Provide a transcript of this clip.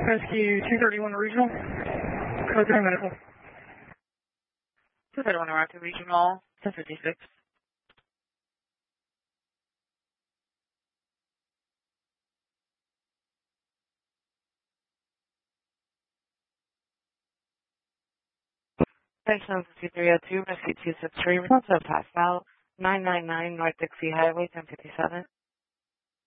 Rescue 231 Regional, code 3 medical. 231 Rocky Regional, 1056. Section 5302, Rescue 263, response to Pascal, 999 North Dixie Highway, 1057.